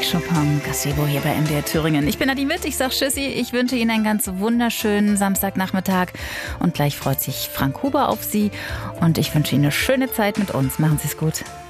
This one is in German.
Chopin Gazebo hier bei MDR Thüringen. Ich bin Nadine Witt, ich sag Tschüssi, ich wünsche Ihnen einen ganz wunderschönen Samstagnachmittag und gleich freut sich Frank Huber auf Sie und ich wünsche Ihnen eine schöne Zeit mit uns. Machen Sie es gut.